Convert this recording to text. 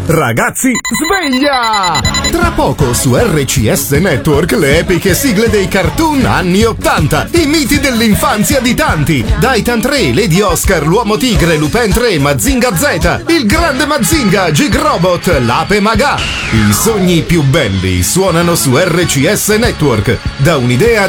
Ragazzi, sveglia! Tra poco su RCS Network le epiche sigle dei cartoon anni 80, i miti dell'infanzia di tanti. Daitan 3, Lady Oscar, l'Uomo Tigre, Lupin 3, Mazinga Z, il grande Mazinga, Gig Robot, l'Ape Maga. I sogni più belli suonano su RCS Network. Da un'idea